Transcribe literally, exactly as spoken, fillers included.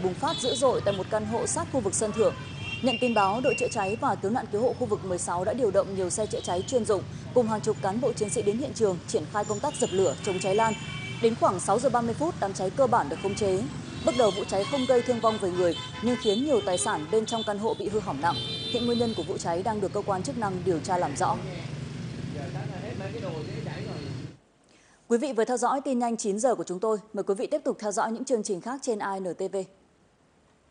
bùng phát dữ dội tại một căn hộ sát khu vực sân thượng. Nhận tin báo, đội chữa cháy và cứu nạn cứu hộ khu vực mười sáu đã điều động nhiều xe chữa cháy chuyên dụng cùng hàng chục cán bộ chiến sĩ đến hiện trường triển khai công tác dập lửa chống cháy lan. Đến khoảng sáu giờ ba mươi phút, đám cháy cơ bản được khống chế. Bước đầu vụ cháy không gây thương vong về người nhưng khiến nhiều tài sản bên trong căn hộ bị hư hỏng nặng. Hiện nguyên nhân của vụ cháy đang được cơ quan chức năng điều tra làm rõ. Quý vị vừa theo dõi tin nhanh chín giờ của chúng tôi. Mời quý vị tiếp tục theo dõi những chương trình khác trên i en tê vê.